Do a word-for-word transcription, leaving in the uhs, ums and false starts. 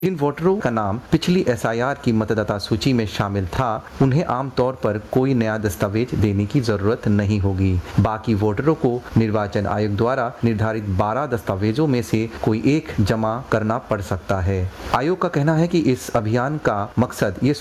जिन वोटरों का नाम पिछली एस आई आर की मतदाता सूची में शामिल था, उन्हें आमतौर पर कोई नया दस्तावेज देने की जरूरत नहीं होगी। बाकी वोटरों को निर्वाचन आयोग द्वारा निर्धारित बारह दस्तावेजों में से कोई एक जमा करना पड़ सकता है। आयोग का कहना है कि इस अभियान का मकसद ये